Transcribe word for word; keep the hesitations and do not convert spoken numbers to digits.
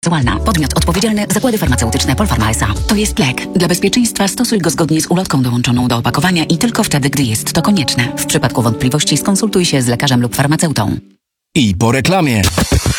aktualna. Podmiot odpowiedzialny Zakłady Farmaceutyczne Polpharma S A. To jest lek. Dla bezpieczeństwa stosuj go zgodnie z ulotką dołączoną do opakowania i tylko wtedy, gdy jest to konieczne. W przypadku wątpliwości skonsultuj się z lekarzem lub farmaceutą. I po reklamie.